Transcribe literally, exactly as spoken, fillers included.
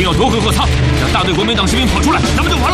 定要夺回货仓，让大队国民党士兵跑出来，咱们就完了。